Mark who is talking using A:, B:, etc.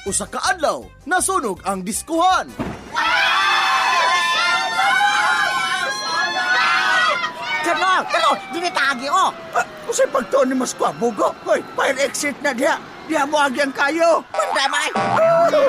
A: Usa ka adlaw, nasunog ang diskuhan.
B: Kano, dinitagi o.
C: Kasi pagtuon ni mas kwabugo. Hoy, fire exit na diya. Diya mo agyang kayo.
B: Damay.